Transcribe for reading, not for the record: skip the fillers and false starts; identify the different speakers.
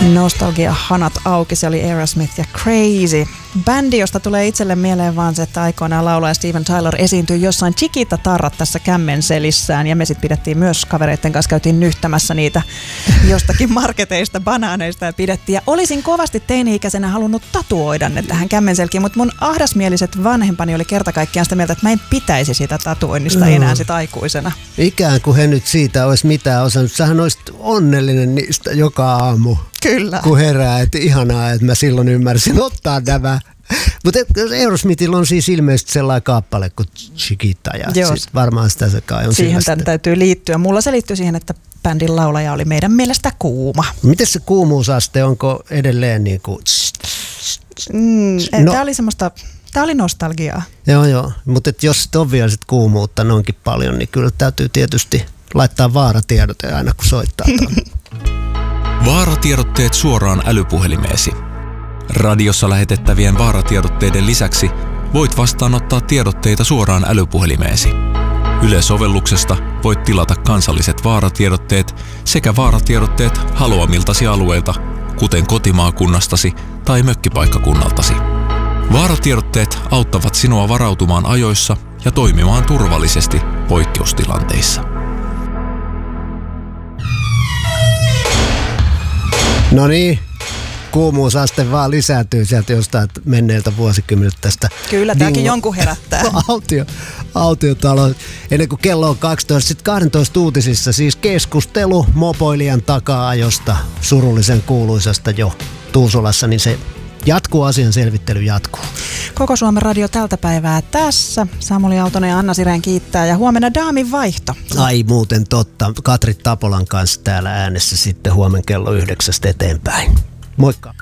Speaker 1: Nostalgia-hanat auki, se oli Aerosmith ja Crazy. Bändi, josta tulee itselle mieleen vaan se, että aikoinaan laulaja Steven Tyler esiintyi jossain Chiquita-tarrat tässä kämmenselissään ja me sit pidettiin myös kavereiden kanssa, käytiin nyhtämässä niitä jostakin marketeista, banaaneista ja pidettiin. Ja olisin kovasti teini-ikäisenä halunnut tatuoida ne tähän kämmenselkiin, mutta mun ahdasmieliset vanhempani oli kerta kaikkiaan sitä mieltä, että mä en pitäisi sitä tatuoinnista enää sit aikuisena.
Speaker 2: Ikään kuin he nyt siitä olisi mitään osannut. Sähän olisit onnellinen niistä joka aamu.
Speaker 1: Kyllä.
Speaker 2: Kun herää, että ihanaa, että mä silloin ymmärsin ottaa nämä. Mutta Aerosmithilla on siis ilmeisesti sellainen kappale kuin Chiquita ja sit varmaan sitä se kai on.
Speaker 1: Siihen tämän täytyy liittyä. Mulla se liittyy siihen, että bändin laulaja oli meidän mielestä kuuma.
Speaker 2: Miten se kuumuusaste, onko edelleen niin kuin...
Speaker 1: Tämä oli nostalgiaa.
Speaker 2: Joo. Mutta jos on vielä sit kuumuutta noinkin paljon, niin kyllä täytyy tietysti laittaa vaaratiedote aina kun soittaa.
Speaker 3: Vaaratiedotteet suoraan älypuhelimeesi. Radiossa lähetettävien vaaratiedotteiden lisäksi voit vastaanottaa tiedotteita suoraan älypuhelimeesi. Yle-sovelluksesta voit tilata kansalliset vaaratiedotteet sekä vaaratiedotteet haluamiltasi alueilta, kuten kotimaakunnastasi tai mökkipaikkakunnaltasi. Vaaratiedotteet auttavat sinua varautumaan ajoissa ja toimimaan turvallisesti poikkeustilanteissa.
Speaker 2: No niin, kuumuusaste vaan lisääntyy sieltä jostain menneiltä vuosikymmeniltä tästä.
Speaker 1: Kyllä, tämäkin jonkun herättää.
Speaker 2: Autiotalo. Ennen kuin kello on 12, sitten 12 uutisissa siis keskustelu mopoilijan taka-ajosta, surullisen kuuluisasta jo Tuusulassa, niin se jatkuu, asian selvittely jatkuu.
Speaker 1: Koko Suomen radio tältä päivää tässä. Samuli Aaltonen ja Anna Sirén kiittää ja huomenna Daamin vaihto.
Speaker 2: Ai muuten totta. Katri Tapolan kanssa täällä äänessä sitten huomen kello 9 eteenpäin. Moikka!